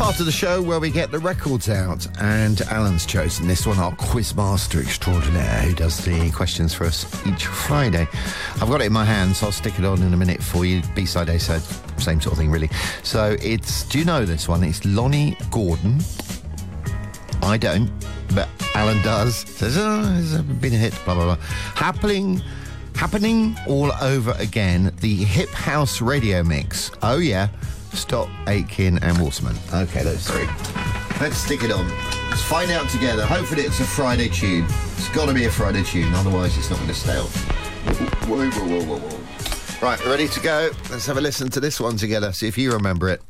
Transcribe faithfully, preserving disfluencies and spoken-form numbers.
part of the show where we get the records out, and Alan's chosen this one, our quizmaster extraordinaire, who does the questions for us each Friday. I've got it in my hand, so I'll stick it on in a minute for you. B-side, A-side, same sort of thing, really. So it's, do you know this one? It's Lonnie Gordon. I don't, but Alan does. Says, oh, it's been a hit, blah, blah, blah. Happening, happening all over again, the Hip House Radio Mix. Oh, yeah. Stock, Aitken and Waterman. Okay, those three. Let's stick it on. Let's find out together. Hopefully it's a Friday tune. It's got to be a Friday tune, otherwise it's not going to stay off. Whoa, whoa, whoa, whoa, whoa. Right, ready to go? Let's have a listen to this one together, see if you remember it.